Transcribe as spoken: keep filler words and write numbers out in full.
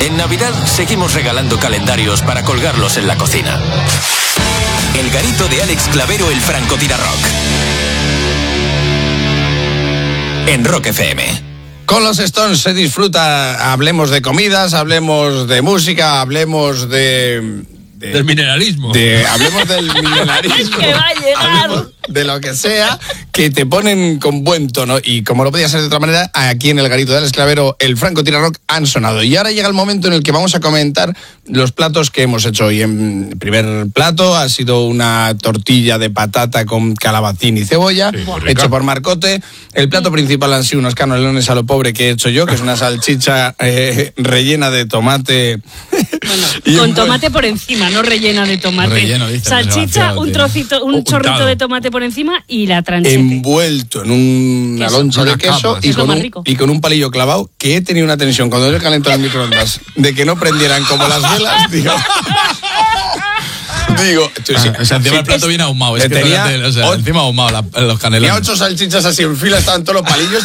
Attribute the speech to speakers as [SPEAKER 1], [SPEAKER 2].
[SPEAKER 1] En Navidad seguimos regalando calendarios para colgarlos en la cocina. El garito de Alex Clavero, el francotirarrock. En Rock F M.
[SPEAKER 2] Con los Stones se disfruta, hablemos de comidas, hablemos de música, hablemos de... de
[SPEAKER 3] del mineralismo.
[SPEAKER 2] De, hablemos del mineralismo.
[SPEAKER 4] Que va a llegar.
[SPEAKER 2] Hablemos de lo que sea, que te ponen con buen tono. Y como no podía ser de otra manera, aquí en el garito de Alex Clavero, el francotirarrock han sonado. Y ahora llega el momento en el que vamos a comentar los platos que hemos hecho hoy. En primer plato ha sido una tortilla de patata con calabacín y cebolla, sí, hecho por Marcote. El plato principal han sido unos canelones a lo pobre que he hecho yo, que es una salchicha eh, rellena de tomate.
[SPEAKER 4] Bueno, con tomate por encima, no rellena de tomate.
[SPEAKER 3] Relleno, dice,
[SPEAKER 4] salchicha, un trocito, un
[SPEAKER 3] Ocultado.
[SPEAKER 4] chorrito de tomate por encima y la tranchete.
[SPEAKER 2] Envuelto en una
[SPEAKER 4] Queso.
[SPEAKER 2] loncha de
[SPEAKER 3] Una
[SPEAKER 2] queso
[SPEAKER 3] capa,
[SPEAKER 2] y
[SPEAKER 4] es lo
[SPEAKER 2] con,
[SPEAKER 4] más
[SPEAKER 2] un,
[SPEAKER 4] rico.
[SPEAKER 2] y con un palillo clavado, que he tenido una tensión cuando yo calentó el microondas de que no prendieran como las velas, digo. Digo, tú, sí,
[SPEAKER 3] Ah, o sea, encima
[SPEAKER 2] sí,
[SPEAKER 3] el plato viene ahumado. Es
[SPEAKER 2] que
[SPEAKER 3] que
[SPEAKER 2] tenía
[SPEAKER 3] fíjate, o sea,
[SPEAKER 2] ocho-
[SPEAKER 3] encima ahumado la, los canelones.
[SPEAKER 2] tenía ocho salchichas así en fila, estaban todos los palillos